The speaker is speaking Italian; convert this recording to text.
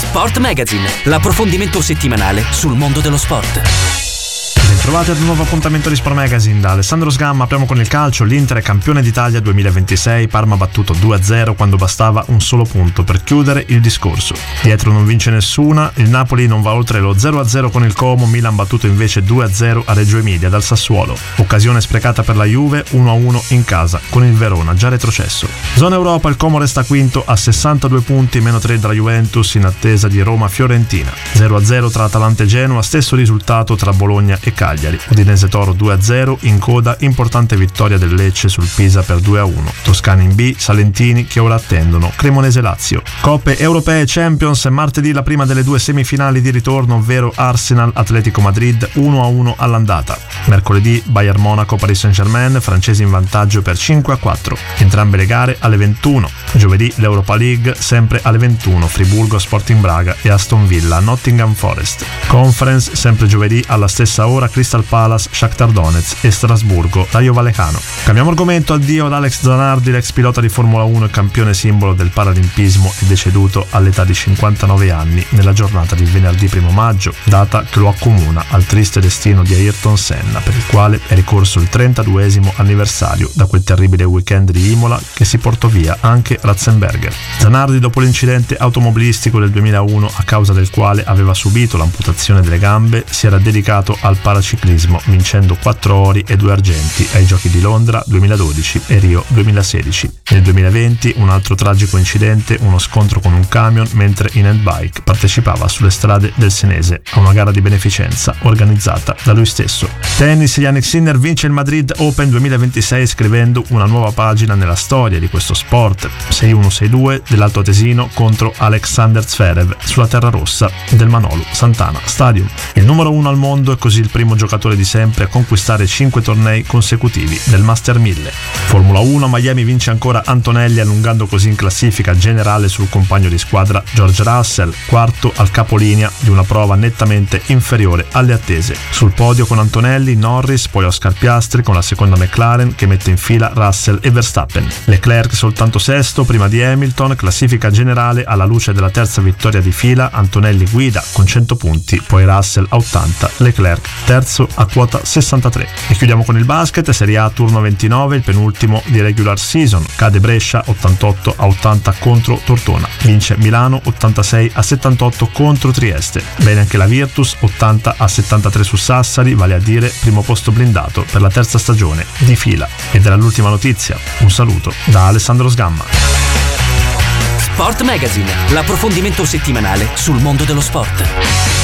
Sport Magazine, l'approfondimento settimanale sul mondo dello sport. Bentrovati ad un nuovo appuntamento di Sport Magazine da Alessandro Sgamma. Apriamo con il calcio. L'Inter è campione d'Italia 2026, Parma battuto 2-0 quando bastava un solo punto per chiudere il discorso. Dietro non vince nessuna, il Napoli non va oltre lo 0-0 con il Como, Milan battuto invece 2-0 a Reggio Emilia dal Sassuolo. Occasione sprecata per la Juve, 1-1 in casa con il Verona, già retrocesso. Zona Europa, il Como resta quinto a 62 punti, meno 3 dalla Juventus in attesa di Roma-Fiorentina. 0-0 tra Atalanta e Genoa, stesso risultato tra Bologna e Cagliari. Udinese Toro 2-0, in coda importante vittoria del Lecce sul Pisa per 2-1. Toscani in B, Salentini che ora attendono Cremonese Lazio. Coppe europee Champions, martedì la prima delle due semifinali di ritorno, ovvero Arsenal Atletico Madrid 1-1 all'andata. Mercoledì Bayern Monaco Paris Saint-Germain, francesi in vantaggio per 5-4. Entrambe le gare alle 21. Giovedì l'Europa League sempre alle 21, Friburgo Sporting Braga e Aston Villa Nottingham Forest. Conference sempre giovedì alla stessa ora, Crystal Palace, Shakhtar Donetsk e Strasburgo, Rayo Vallecano. Cambiamo argomento. Addio ad Alex Zanardi, l'ex pilota di Formula 1 e campione simbolo del paralimpismo, è deceduto all'età di 59 anni nella giornata di venerdì 1 maggio, data che lo accomuna al triste destino di Ayrton Senna, per il quale è ricorso il 32esimo anniversario da quel terribile weekend di Imola che si portò via anche Ratzenberger. Zanardi, dopo l'incidente automobilistico del 2001 a causa del quale aveva subito l'amputazione delle gambe, si era dedicato al paraciclismo, vincendo 4 ori e 2 argenti ai Giochi di Londra 2012 e Rio 2016. Nel 2020 un altro tragico incidente, uno scontro con un camion mentre in handbike partecipava sulle strade del Senese a una gara di beneficenza organizzata da lui stesso. Tennis, Jannik Sinner vince il Madrid Open 2026 scrivendo una nuova pagina nella storia di questo sport. 6-1-6-2 dell'altoatesino contro Alexander Zverev sulla terra rossa del Manolo Santana Stadium. Il numero 1 al mondo è così il primo giocatore di sempre a conquistare 5 tornei consecutivi del Master 1000. Formula 1, Miami vince ancora Antonelli, allungando così in classifica generale sul compagno di squadra George Russell, quarto al capolinea di una prova nettamente inferiore alle attese. Sul podio con Antonelli, Norris, poi Oscar Piastri con la seconda McLaren che mette in fila Russell e Verstappen. Leclerc soltanto sesto prima di Hamilton, classifica generale alla luce della terza vittoria di fila, Antonelli guida con 100 punti, poi Russell a 80, Leclerc terzo a quota 63. E chiudiamo con il basket, Serie A turno 29, il penultimo di regular season. Cade Brescia 88-80 contro Tortona. Vince Milano 86-78 contro Trieste. Bene anche la Virtus 80-73 su Sassari, vale a dire primo posto blindato per la terza stagione di fila. Ed era l'ultima notizia. Un saluto da Alessandro Sgamma. Sport Magazine, l'approfondimento settimanale sul mondo dello sport.